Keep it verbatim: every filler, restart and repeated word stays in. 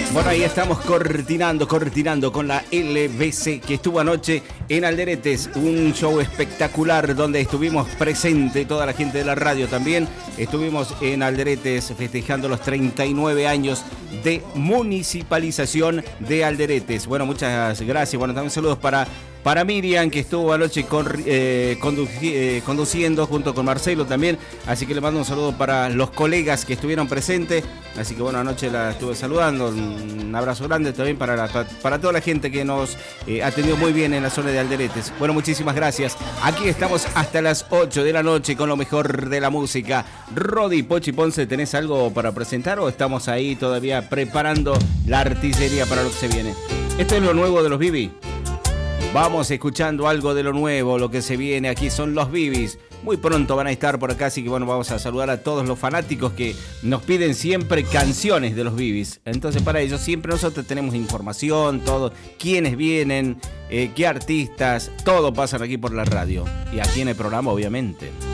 Bueno, ahí estamos cortinando, cortinando con la L B C que estuvo anoche en Alderetes, un show espectacular donde estuvimos presente toda la gente de la radio también. Estuvimos en Alderetes festejando los treinta y nueve años de municipalización de Alderetes. Bueno, muchas gracias. Bueno, también saludos para... Para Miriam, que estuvo anoche con, eh, condu eh, conduciendo junto con Marcelo también. Así que le mando un saludo para los colegas que estuvieron presentes. Así que bueno, anoche la estuve saludando. Un abrazo grande también para, la, para toda la gente que nos eh, atendió muy bien en la zona de Alderetes. Bueno, muchísimas gracias. Aquí estamos hasta las ocho de la noche con lo mejor de la música. Rodi, Pochi Ponce, ¿tenés algo para presentar o estamos ahí todavía preparando la artillería para lo que se viene? Esto es lo nuevo de los Vivi. Vamos escuchando algo de lo nuevo, lo que se viene. Aquí son los Bibis. Muy pronto van a estar por acá, así que bueno, vamos a saludar a todos los fanáticos que nos piden siempre canciones de los Bibis. Entonces para ellos siempre nosotros tenemos información, todo, quiénes vienen, eh, qué artistas, todo pasan aquí por la radio. Y aquí en el programa, obviamente.